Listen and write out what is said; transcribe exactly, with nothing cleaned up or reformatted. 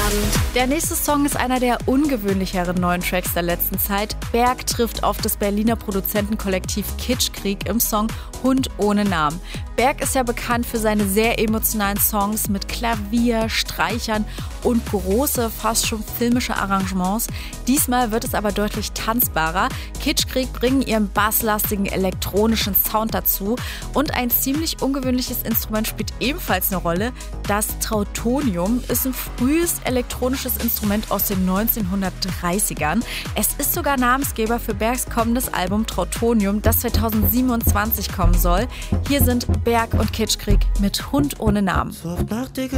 Der nächste Song ist einer der ungewöhnlicheren neuen Tracks der letzten Zeit. Berg trifft auf das Berliner Produzentenkollektiv Kitschkrieg im Song Hund ohne Namen. Berg ist ja bekannt für seine sehr emotionalen Songs mit Klavier, Streichern und große, fast schon filmische Arrangements. Diesmal wird es aber deutlich tanzbarer. Kitschkrieg bringen ihren basslastigen elektronischen Sound dazu und ein ziemlich ungewöhnliches Instrument spielt ebenfalls eine Rolle. Das Trautonium ist ein frühes elektronisches Instrument aus den neunzehnhundertdreißigern. Es ist sogar Namensgeber für Bergs kommendes Album Trautonium, das zweitausendsiebenundzwanzig kommen soll. Hier sind Berg und Kitschkrieg mit Hund ohne Namen.